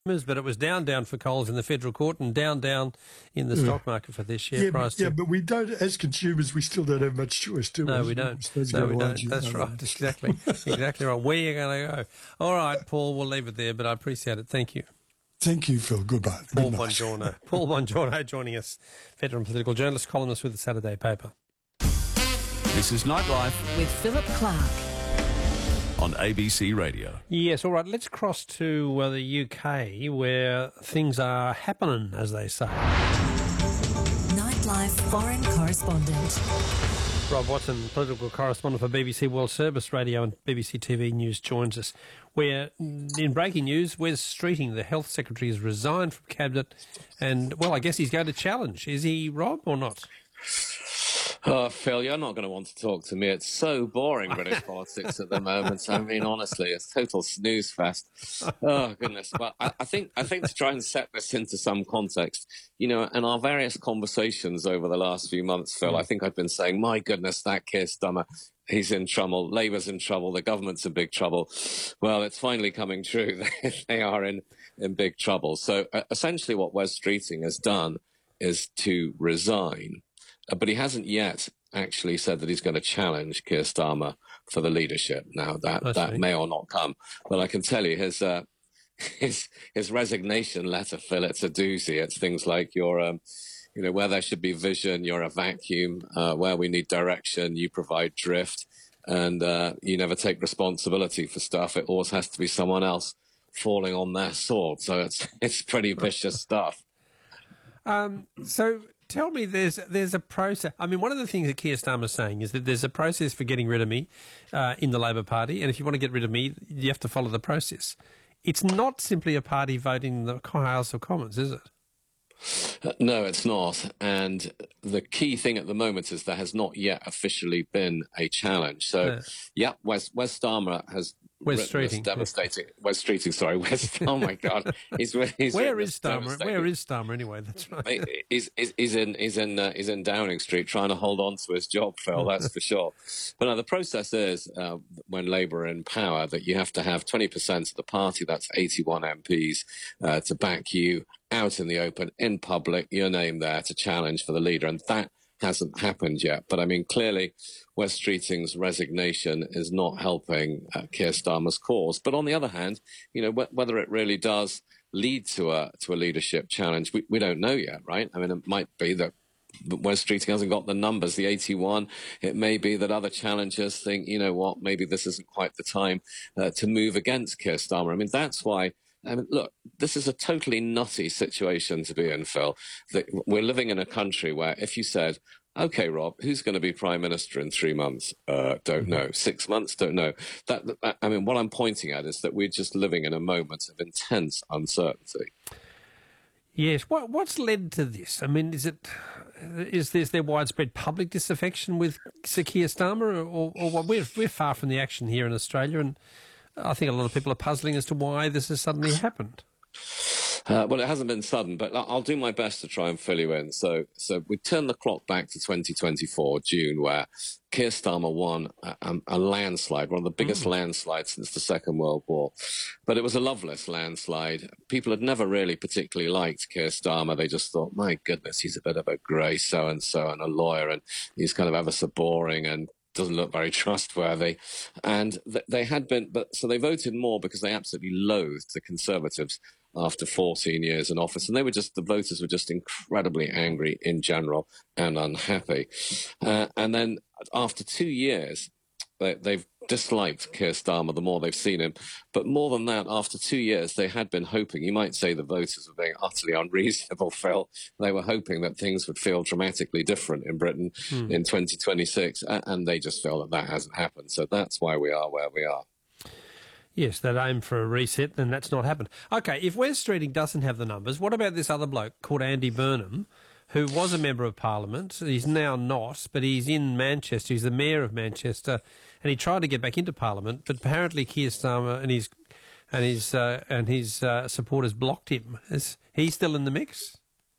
but it was down for Coles in the federal court and down in the stock market for this share price. Yeah, but we don't, as consumers, we still don't have much choice, do we? No, we don't. No, we don't. That's right. Exactly. Exactly right. Where are you going to go? All right, Paul, we'll leave it there, but I appreciate it. Thank you. Thank you, Phil. Goodbye. Paul Bongiorno. Paul Bongiorno joining us, veteran political journalist, columnist with the Saturday paper. This is Nightlife with Philip Clark on ABC Radio. Yes, all right. Let's cross to the UK where things are happening, as they say. Nightlife foreign correspondent. Rob Watson, political correspondent for BBC World Service Radio and BBC TV News, joins us. Where, in breaking news, Wes Streeting, the Health Secretary, has resigned from Cabinet and, well, I guess he's going to challenge. Is he, Rob, or not? Oh, Phil, you're not going to want to talk to me. It's so boring, British politics at the moment. I mean, honestly, it's total snooze fest. Oh, goodness. But I think to try and set this into some context, you know, in our various conversations over the last few months, Phil, I think I've been saying, my goodness, that Keir Starmer, he's in trouble. Labour's in trouble. The government's in big trouble. Well, it's finally coming true. They are in big trouble. So essentially what Wes Streeting has done is to resign. But he hasn't yet actually said that he's going to challenge Keir Starmer for the leadership. Now, that may or not come. But I can tell you his resignation letter, Phil, it's a doozy. It's things like where there should be vision, you're a vacuum. Where we need direction, you provide drift. And you never take responsibility for stuff. It always has to be someone else falling on their sword. So it's pretty vicious stuff. So tell me, there's a process. I mean, one of the things that Keir Starmer's saying is that there's a process for getting rid of me in the Labor Party, and if you want to get rid of me, you have to follow the process. It's not simply a party voting in the House of Commons, is it? No, it's not. And the key thing at the moment is there has not yet officially been a challenge. So, Wes Starmer has Wes Streeting. Devastating. Wes Streeting, sorry. oh, my God. He's Where is Starmer? Where is Starmer anyway? That's right. He's in Downing Street trying to hold on to his job, Phil, that's for sure. But no, the process is, when Labour are in power, that you have to have 20% of the party, that's 81 MPs, to back you out in the open, in public, your name there to challenge for the leader. And that hasn't happened yet. But I mean, clearly, Wes Streeting's resignation is not helping Keir Starmer's cause. But on the other hand, you know, whether it really does lead to a leadership challenge, we don't know yet, right? I mean, it might be that Wes Streeting hasn't got the numbers, the 81. It may be that other challengers think, you know what, maybe this isn't quite the time to move against Keir Starmer. I mean, that's why. I mean, look, this is a totally nutty situation to be in, Phil. We're living in a country where if you said, OK, Rob, who's going to be Prime Minister in 3 months? Don't know. 6 months? Don't know. I mean, what I'm pointing at is that we're just living in a moment of intense uncertainty. Yes. What's led to this? I mean, is there widespread public disaffection with Sir Keir Starmer, or what? We're far from the action here in Australia, and I think a lot of people are puzzling as to why this has suddenly happened. Well, it hasn't been sudden, but I'll do my best to try and fill you in. So we turn the clock back to 2024, June, where Keir Starmer won a landslide, one of the biggest landslides since the Second World War. But it was a loveless landslide. People had never really particularly liked Keir Starmer. They just thought, my goodness, he's a bit of a grey so-and-so and a lawyer, and he's kind of ever so boring and doesn't look very trustworthy. And they had been, so they voted more because they absolutely loathed the Conservatives after 14 years in office. And the voters were just incredibly angry in general and unhappy. And then after 2 years, they've disliked Keir Starmer the more they've seen him. But more than that, after 2 years, they had been hoping, you might say the voters were being utterly unreasonable, Phil. They were hoping that things would feel dramatically different in Britain in 2026, and they just feel that hasn't happened. So that's why we are where we are. Yes, that aim for a reset, then that's not happened. OK, if Wes Streeting doesn't have the numbers, what about this other bloke called Andy Burnham, who was a Member of Parliament? He's now not, but he's in Manchester. He's the Mayor of Manchester, and he tried to get back into Parliament, but apparently Keir Starmer and his supporters blocked him. Is he still in the mix?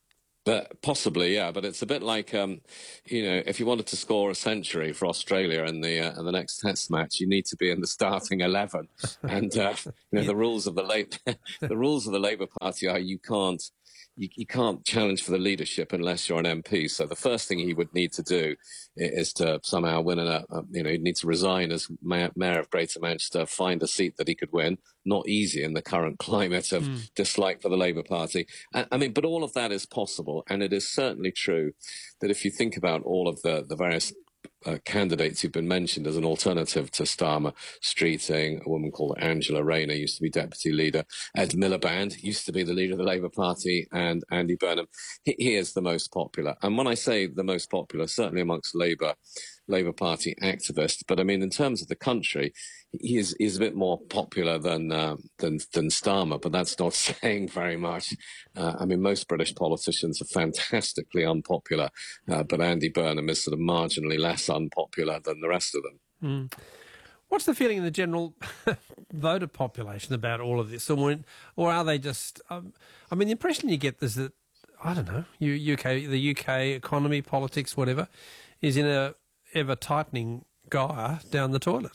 But possibly, yeah. But it's a bit like, if you wanted to score a century for Australia in the next Test match, you need to be in the starting 11. And the rules of the Labour Party are you can't challenge for the leadership unless you're an MP. So the first thing he would need to do is to somehow win he'd need to resign as mayor of Greater Manchester, find a seat that he could win. Not easy in the current climate of dislike for the Labour Party. But all of that is possible. And it is certainly true that if you think about all of the various candidates who've been mentioned as an alternative to Starmer, Streeting, a woman called Angela Rayner, used to be deputy leader, Ed Miliband, used to be the leader of the Labour Party, and Andy Burnham. He is the most popular. And when I say the most popular, certainly amongst Labour Party activists, but I mean, in terms of the country, he's a bit more popular than Starmer, but that's not saying very much. Most British politicians are fantastically unpopular, but Andy Burnham is sort of marginally less unpopular than the rest of them. What's the feeling in the general voter population about all of this? Or are they just... the impression you get is that, I don't know, the UK economy, politics, whatever, is in a ever-tightening gyre down the toilet.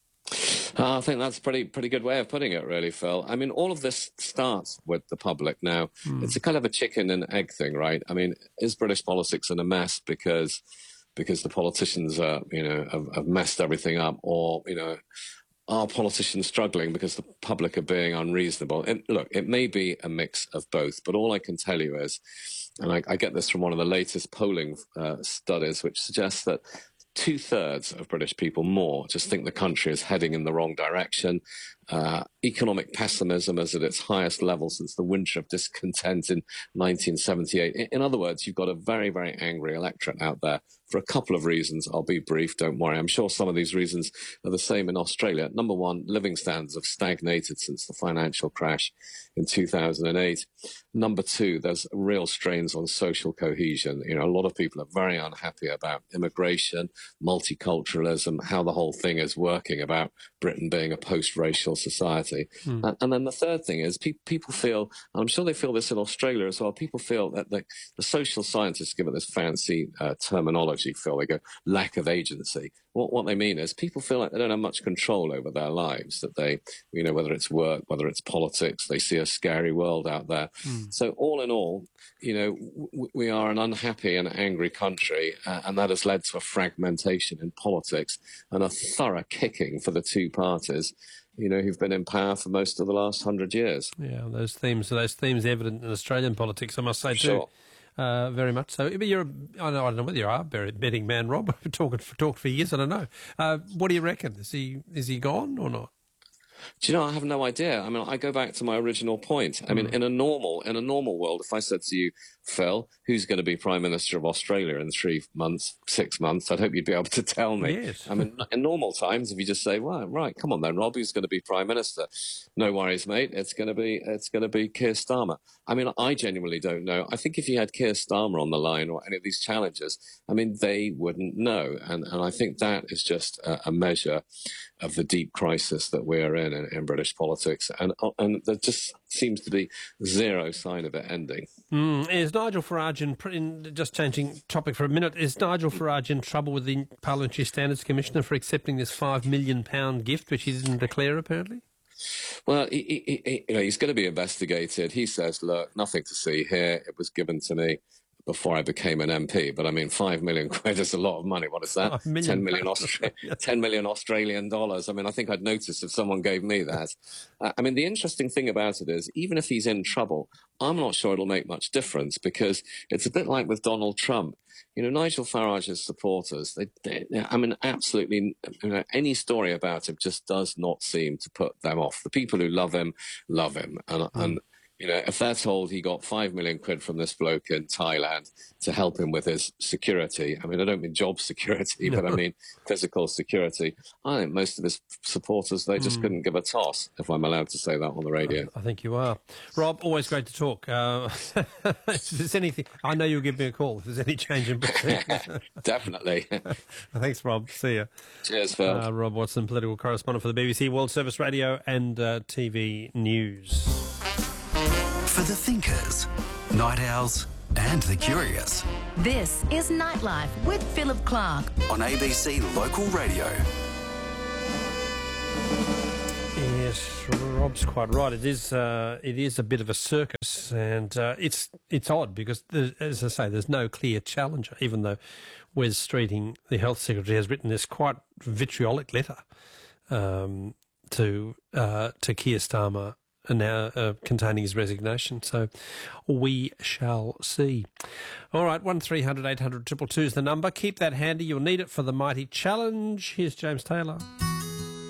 I think that's a pretty good way of putting it, really, Phil. All of this starts with the public now. It's a kind of a chicken and egg thing, right? Is British politics in a mess because the politicians have messed everything up, or are politicians struggling because the public are being unreasonable? And look, it may be a mix of both, but all I can tell you is, and I get this from one of the latest polling studies, which suggests that 2/3 of British people just think the country is heading in the wrong direction. Economic pessimism is at its highest level since the winter of discontent in 1978. In other words, you've got a very, very angry electorate out there for a couple of reasons. I'll be brief, don't worry. I'm sure some of these reasons are the same in Australia. Number one, living standards have stagnated since the financial crash in 2008. Number two, there's real strains on social cohesion. A lot of people are very unhappy about immigration, multiculturalism, how the whole thing is working, about Britain being a post-racial society. And then the third thing is people feel, and I'm sure they feel this in Australia as well, people feel that the social scientists give it this fancy terminology, Phil. They go, lack of agency. What they mean is people feel like they don't have much control over their lives, that they, whether it's work, whether it's politics, they see a scary world out there. So all in all, we are an unhappy and angry country, and that has led to a fragmentation in politics and a thorough kicking for the two parties, who've been in power for most of the last 100 years. Yeah, those themes evident in Australian politics, I must say, too. Sure. Very much so. But I don't know whether you are a betting man, Rob. We've talked for years. I don't know. What do you reckon? Is he gone or not? Do you know, I have no idea. I go back to my original point. In a normal world, if I said to you, Phil, who's going to be Prime Minister of Australia in 3 months, 6 months, I'd hope you'd be able to tell me. Yes. In normal times, if you just say, well, right, come on then, Rob, who's going to be Prime Minister? No worries, mate. It's going to be Keir Starmer. I genuinely don't know. I think if you had Keir Starmer on the line or any of these challengers, they wouldn't know. And I think that is just a measure of the deep crisis that we're in British politics. And there just seems to be zero sign of it ending. Is Nigel Farage, just changing topic for a minute, is Nigel Farage in trouble with the Parliamentary Standards Commissioner for accepting this £5 million gift, which he didn't declare, apparently? Well, he's going to be investigated. He says, look, nothing to see here. It was given to me before I became an MP. But 5 million quid is a lot of money. What is that? 10 million Australian dollars. I think I'd notice if someone gave me that. The interesting thing about it is, even if he's in trouble, I'm not sure it'll make much difference, because it's a bit like with Donald Trump. Nigel Farage's supporters, absolutely, any story about him just does not seem to put them off. The people who love him. And if they're told he got 5 million quid from this bloke in Thailand to help him with his security, I don't mean job security, but I mean physical security, I think most of his supporters, they just couldn't give a toss, if I'm allowed to say that on the radio. I think you are. Rob, always great to talk. If there's anything, I know you'll give me a call if there's any change in Britain. Definitely. Thanks, Rob. See you. Cheers, Phil. Rob Watson, political correspondent for the BBC World Service Radio and TV News. For the thinkers, night owls and the curious This is Nightlife with Philip Clark. on ABC Local Radio. Yes, Rob's quite right. It is a bit of a circus, and it's odd because, as I say, there's no clear challenger, even though Wes Streeting, the Health Secretary, has written this quite vitriolic letter to Keir Starmer, now containing his resignation. So we shall see. All right, 1300 800 222 is the number. Keep that handy. You'll need it for the mighty challenge. Here's James Taylor.